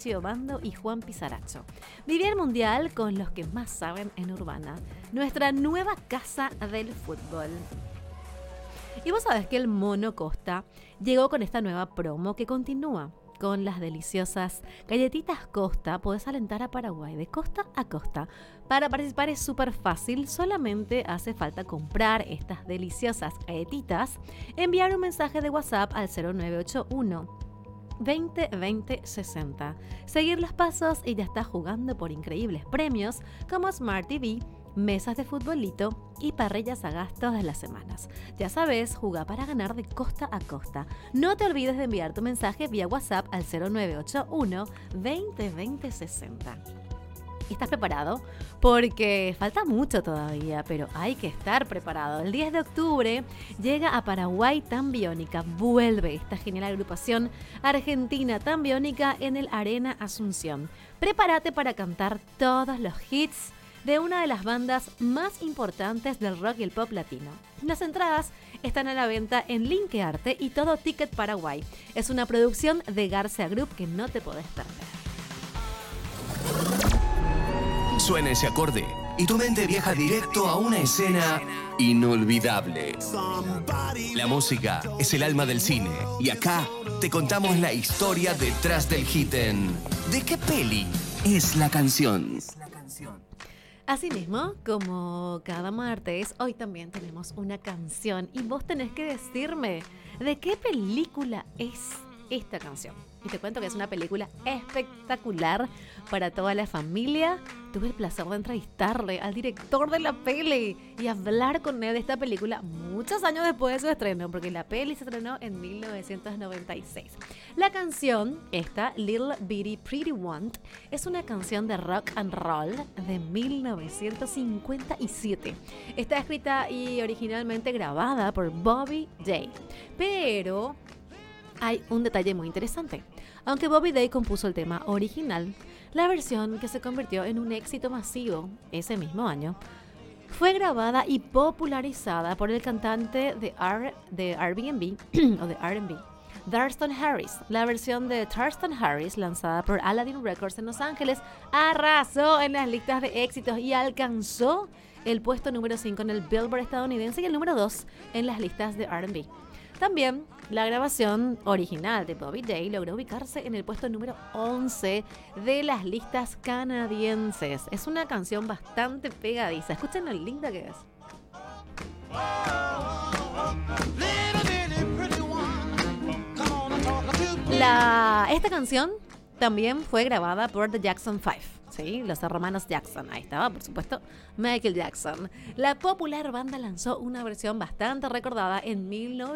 Nachi Obando y Juan Pizarracho. Viví el Mundial con los que más saben en Urbana, nuestra nueva casa del fútbol. Y vos sabés que el Mono Costa llegó con esta nueva promo que continúa. Con las deliciosas galletitas Costa podés alentar a Paraguay de costa a costa. Para participar es súper fácil, solamente hace falta comprar estas deliciosas galletitas, enviar un mensaje de WhatsApp al 0981 20 20 60. Seguir los pasos y ya estás jugando por increíbles premios como Smart TV, mesas de futbolito y parrillas a gas todas las semanas. Ya sabes, juega para ganar de costa a costa. No te olvides de enviar tu mensaje vía WhatsApp al 0981 20 20 60. ¿Estás preparado? Porque falta mucho todavía, pero hay que estar preparado. El 10 de octubre llega a Paraguay Tambiónica. Vuelve esta genial agrupación argentina Tambiónica en el Arena Asunción. Prepárate para cantar todos los hits de una de las bandas más importantes del rock y el pop latino. Las entradas están a la venta en Linkearte y Todo Ticket Paraguay. Es una producción de Garcia Group que no te podés perder. Suena ese acorde y tu mente viaja directo a una escena inolvidable. La música es el alma del cine y acá te contamos la historia detrás del hit en ¿de qué peli es la canción? Asimismo, como cada martes, hoy también tenemos una canción y vos tenés que decirme de qué película es esta canción. Y te cuento que es una película espectacular para toda la familia. Tuve el placer de entrevistarle al director de la peli y hablar con él de esta película muchos años después de su estreno, porque la peli se estrenó en 1996. La canción, esta, Little Bitty Pretty One, es una canción de rock and roll de 1957. Está escrita y originalmente grabada por Bobby Day, pero hay un detalle muy interesante. Aunque Bobby Day compuso el tema original, la versión que se convirtió en un éxito masivo ese mismo año fue grabada y popularizada por el cantante de R&B o de R&B, Thurston Harris. La versión de Thurston Harris, lanzada por Aladdin Records en Los Ángeles, arrasó en las listas de éxitos y alcanzó el puesto número 5 en el Billboard estadounidense y el número 2 en las listas de R&B. También la grabación original de Bobby Day logró ubicarse en el puesto número 11 de las listas canadienses. Es una canción bastante pegadiza. Escuchen lo linda que es. Esta canción también fue grabada por The Jackson 5. Sí, los hermanos Jackson. Ahí estaba, por supuesto, Michael Jackson. La popular banda lanzó una versión bastante recordada en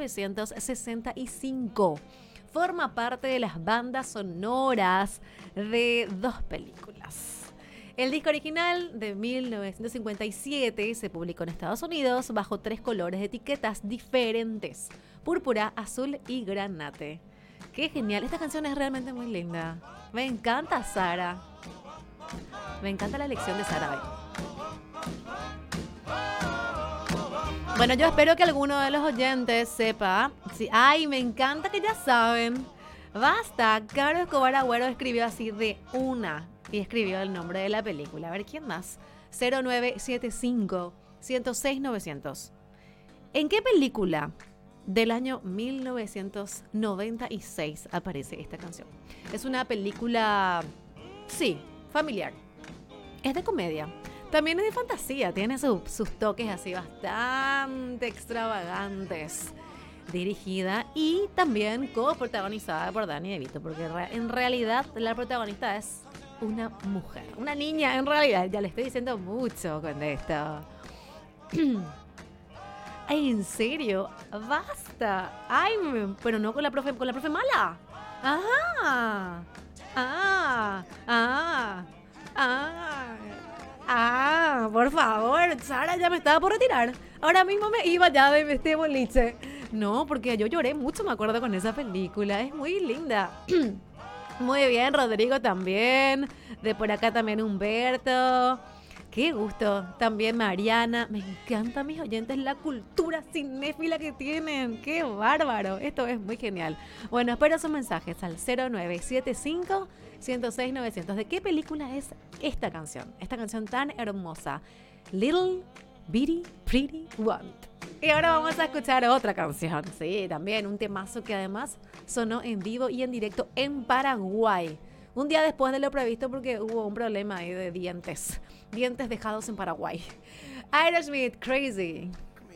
1965. Forma parte de las bandas sonoras de dos películas. El disco original de 1957 se publicó en Estados Unidos bajo 3 colores de etiquetas diferentes: púrpura, azul y granate. ¡Qué genial! Esta canción es realmente muy linda. Me encanta Sara. Me encanta la elección de Sara hoy. Bueno, yo espero que alguno de los oyentes sepa. Sí, ay, me encanta que ya saben. Basta, Caro Escobar Agüero escribió así de una y escribió el nombre de la película. A ver, ¿quién más? 0975 106 900. ¿En qué película del año 1996 aparece esta canción? Es una película, sí, familiar. Es de comedia. También es de fantasía. Tiene sus toques así bastante extravagantes. Dirigida y también coprotagonizada por Danny DeVito, porque en realidad la protagonista es una mujer, una niña en realidad. Ya le estoy diciendo mucho con esto. Ay, ¿en serio? ¡Basta! Ay, pero no con la profe mala. ¡Ajá! Por favor, Sara, ya me estaba por retirar. Ahora mismo me iba ya de este boliche. No, porque yo lloré mucho, me acuerdo, con esa película. Es muy linda. Muy bien, Rodrigo también. De por acá también Humberto. Qué gusto. También Mariana. Me encanta, mis oyentes, la cultura cinéfila que tienen. Qué bárbaro. Esto es muy genial. Bueno, espero sus mensajes al 0975 106 900. ¿De qué película es esta canción? Esta canción tan hermosa. Little Bitty Pretty One. Y ahora vamos a escuchar otra canción. Sí, también un temazo que además sonó en vivo y en directo en Paraguay. Un día después de lo previsto porque hubo un problema ahí de dientes dejados en Paraguay. Aerosmith, Crazy.